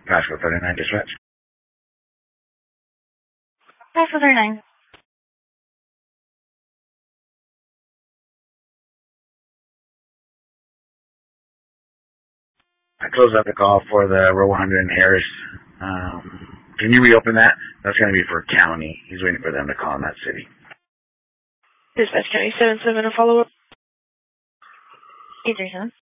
Pasco 39 dispatch. Pasco 39. I closed out the call for the row 100 in Harris. Can you reopen that? That's going to be for county. He's waiting for them to call in that city. Dispatch County 77, a follow-up. 837.